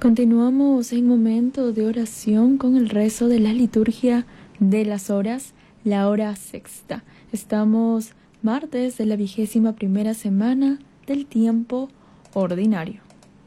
Continuamos en momento de oración con el rezo de la liturgia de las horas, la hora sexta. Estamos martes de la 21ª semana del tiempo ordinario.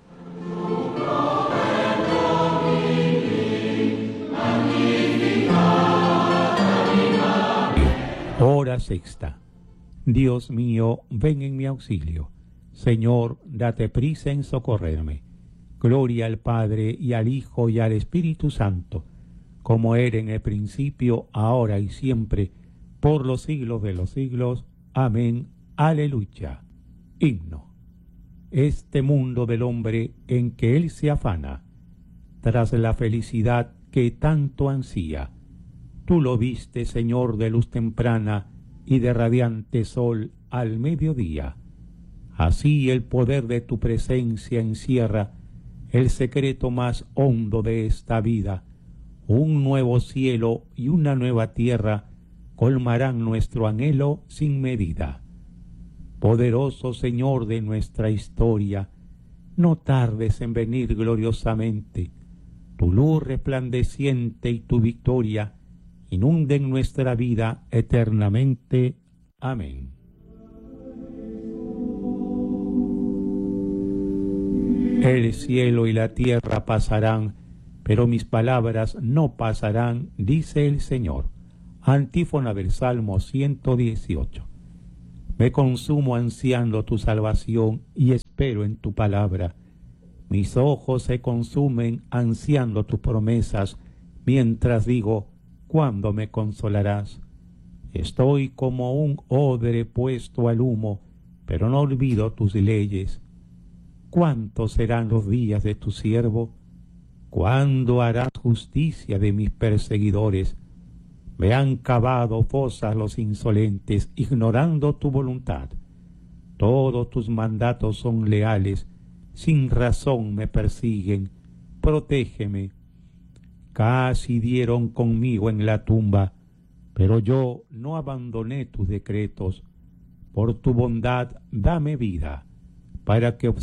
Hora sexta. Dios mío, ven en mi auxilio. Señor, date prisa en socorrerme. Gloria al Padre, y al Hijo, y al Espíritu Santo, como era en el principio, ahora y siempre, por los siglos de los siglos. Amén. Aleluya. Himno. Este mundo del hombre en que él se afana, tras la felicidad que tanto ansía, tú lo viste, Señor, de luz temprana y de radiante sol al mediodía. Así el poder de tu presencia encierra el secreto más hondo de esta vida. Un nuevo cielo y una nueva tierra colmarán nuestro anhelo sin medida. Poderoso Señor de nuestra historia, no tardes en venir gloriosamente. Tu luz resplandeciente y tu victoria inunden nuestra vida eternamente. Amén. El cielo y la tierra pasarán, pero mis palabras no pasarán, dice el Señor. Antífona del Salmo 118. Me consumo ansiando tu salvación y espero en tu palabra. Mis ojos se consumen ansiando tus promesas, mientras digo, ¿cuándo me consolarás? Estoy como un odre puesto al humo, pero no olvido tus leyes. ¿Cuántos serán los días de tu siervo? ¿Cuándo harás justicia de mis perseguidores? Me han cavado fosas los insolentes, ignorando tu voluntad. Todos tus mandatos son leales, sin razón me persiguen. Protégeme. Casi dieron conmigo en la tumba, pero yo no abandoné tus decretos. Por tu bondad dame vida, para que